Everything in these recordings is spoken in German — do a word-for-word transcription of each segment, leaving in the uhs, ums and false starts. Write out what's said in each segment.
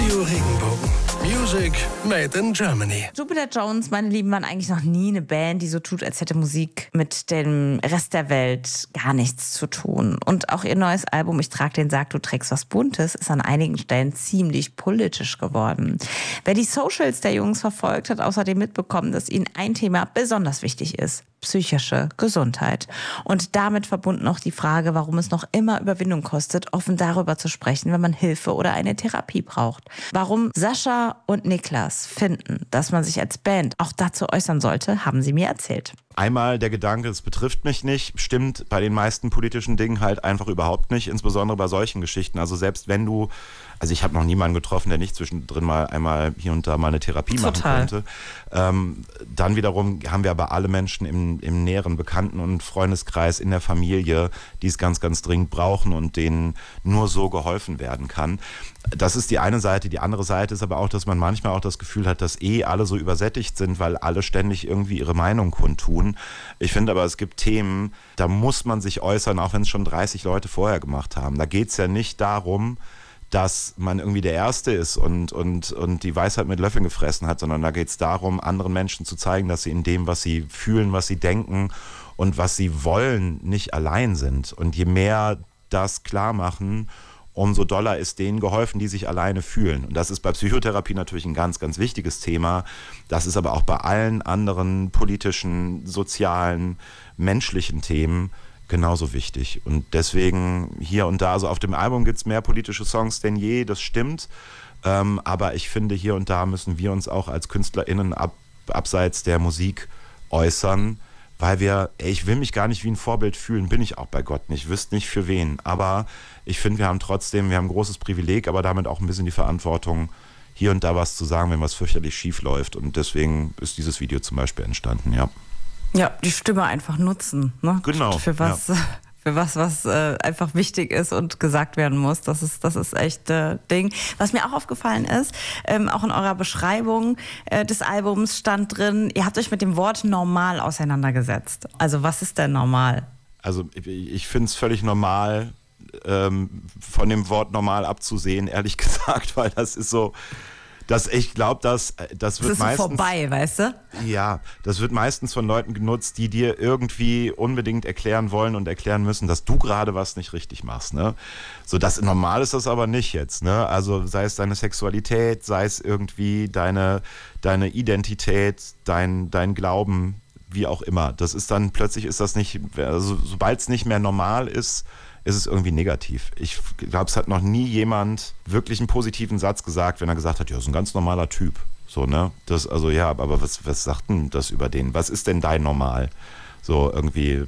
Radio Regenbogen. Music made in Germany. Jupiter Jones, meine Lieben, waren eigentlich noch nie eine Band, die so tut, als hätte Musik mit dem Rest der Welt gar nichts zu tun. Und auch ihr neues Album Ich trag den Sarg, du trägst was Buntes ist an einigen Stellen ziemlich politisch geworden. Wer die Socials der Jungs verfolgt, hat außerdem mitbekommen, dass ihnen ein Thema besonders wichtig ist: psychische Gesundheit. Und damit verbunden auch die Frage, warum es noch immer Überwindung kostet, offen darüber zu sprechen, wenn man Hilfe oder eine Therapie braucht. Warum Sascha und Niklas finden, dass man sich als Band auch dazu äußern sollte, haben sie mir erzählt. Einmal der Gedanke, es betrifft mich nicht, stimmt bei den meisten politischen Dingen halt einfach überhaupt nicht, insbesondere bei solchen Geschichten. Also selbst wenn du, also ich habe noch niemanden getroffen, der nicht zwischendrin mal einmal hier und da mal eine Therapie Total. machen könnte. Ähm, dann wiederum haben wir aber alle Menschen im, im näheren Bekannten- und Freundeskreis, in der Familie, die es ganz, ganz dringend brauchen und denen nur so geholfen werden kann. Das ist die eine Seite. Die andere Seite ist aber auch, dass man manchmal auch das Gefühl hat, dass eh alle so übersättigt sind, weil alle ständig irgendwie ihre Meinung kundtun. Ich finde aber, es gibt Themen, da muss man sich äußern, auch wenn es schon dreißig Leute vorher gemacht haben. Da geht es ja nicht darum, dass man irgendwie der Erste ist und, und, und die Weisheit mit Löffeln gefressen hat, sondern da geht es darum, anderen Menschen zu zeigen, dass sie in dem, was sie fühlen, was sie denken und was sie wollen, nicht allein sind. Und je mehr das klar machen, umso doller ist denen geholfen, die sich alleine fühlen. Und das ist bei Psychotherapie natürlich ein ganz, ganz wichtiges Thema. Das ist aber auch bei allen anderen politischen, sozialen, menschlichen Themen genauso wichtig. Und deswegen hier und da, also auf dem Album gibt es mehr politische Songs denn je, das stimmt. Ähm, aber ich finde, hier und da müssen wir uns auch als KünstlerInnen ab, abseits der Musik äußern, weil wir, ey, ich will mich gar nicht wie ein Vorbild fühlen, bin ich auch bei Gott nicht, wüsste nicht für wen. Aber ich finde, wir haben trotzdem, wir haben ein großes Privileg, aber damit auch ein bisschen die Verantwortung, hier und da was zu sagen, wenn was fürchterlich schief läuft. Und deswegen ist dieses Video zum Beispiel entstanden, ja. Ja, die Stimme einfach nutzen, ne? Genau. Für was, ja. für was, was äh, einfach wichtig ist und gesagt werden muss. Das ist, das ist echt äh, Ding. Was mir auch aufgefallen ist, ähm, auch in eurer Beschreibung äh, des Albums stand drin, ihr habt euch mit dem Wort normal auseinandergesetzt. Also was ist denn normal? Also ich, ich finde es völlig normal, ähm, von dem Wort normal abzusehen, ehrlich gesagt, weil das ist so... Das, ich glaube, das, das wird das ist meistens... so vorbei, weißt du? Ja, das wird meistens von Leuten genutzt, die dir irgendwie unbedingt erklären wollen und erklären müssen, dass du gerade was nicht richtig machst. Ne? So, das normal ist das aber nicht jetzt. Ne? Also sei es deine Sexualität, sei es irgendwie deine, deine Identität, dein, dein Glauben, wie auch immer. Das ist dann, plötzlich ist das nicht, also sobald es nicht mehr normal ist, ist es irgendwie negativ. Ich glaube, es hat noch nie jemand wirklich einen positiven Satz gesagt, wenn er gesagt hat, ja, ist ein ganz normaler Typ. So, ne? Das, also ja, aber was, was sagt denn das über den? Was ist denn dein Normal? So irgendwie,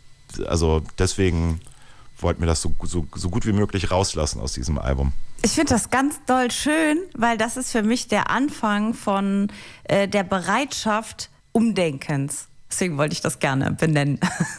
also deswegen wollten wir das so, so, so gut wie möglich rauslassen aus diesem Album. Ich finde das ganz doll schön, weil das ist für mich der Anfang von äh, der Bereitschaft Umdenkens. Deswegen wollte ich das gerne benennen.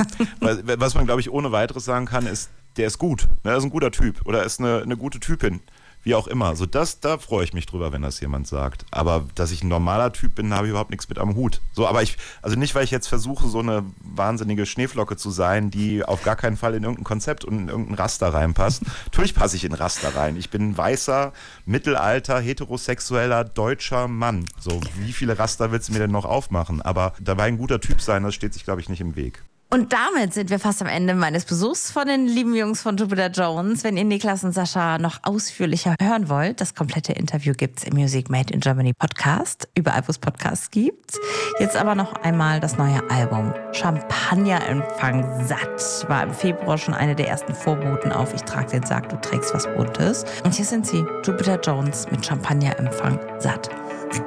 Was man, glaube ich, ohne weiteres sagen kann, ist, der ist gut. Er ist ein guter Typ oder ist eine, eine gute Typin. Wie auch immer. So das, da freue ich mich drüber, wenn das jemand sagt. Aber dass ich ein normaler Typ bin, habe ich überhaupt nichts mit am Hut. So, aber ich, also nicht, weil ich jetzt versuche, so eine wahnsinnige Schneeflocke zu sein, die auf gar keinen Fall in irgendein Konzept und in irgendein Raster reinpasst. Natürlich passe ich in Raster rein. Ich bin ein weißer, mittelalter, heterosexueller, deutscher Mann. So, wie viele Raster willst du mir denn noch aufmachen? Aber dabei ein guter Typ sein, das steht sich, glaube ich, nicht im Weg. Und damit sind wir fast am Ende meines Besuchs von den lieben Jungs von Jupiter Jones. Wenn ihr Niklas und Sascha noch ausführlicher hören wollt, das komplette Interview gibt's im Music Made in Germany Podcast, überall wo es Podcasts gibt. Jetzt aber noch einmal das neue Album. Champagnerempfang satt war im Februar schon eine der ersten Vorboten auf Ich trag den Sarg, du trägst was Buntes. Und hier sind sie, Jupiter Jones mit Champagnerempfang satt.